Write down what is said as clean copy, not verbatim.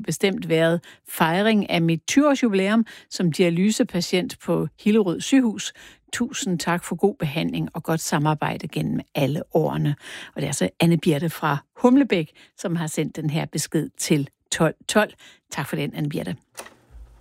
bestemt været fejring af mit 20-års jubilæum som dialysepatient på Hillerød Sygehus. Tusind tak for god behandling og godt samarbejde gennem alle årene. Og det er altså Anne Birte fra Humlebæk, som har sendt den her besked til 1212. Tak for den, Anne Birte.